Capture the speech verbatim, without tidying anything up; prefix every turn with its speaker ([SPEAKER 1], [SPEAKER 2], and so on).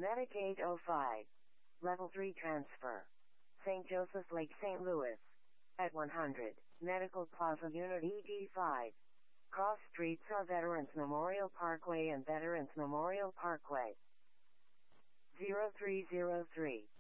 [SPEAKER 1] Medicaid oh five. Level three transfer. Saint Joseph's Lake, Saint Louis. At one hundred. Medical Plaza Unit E D five. Cross streets are Veterans Memorial Parkway and Veterans Memorial Parkway. zero three zero three.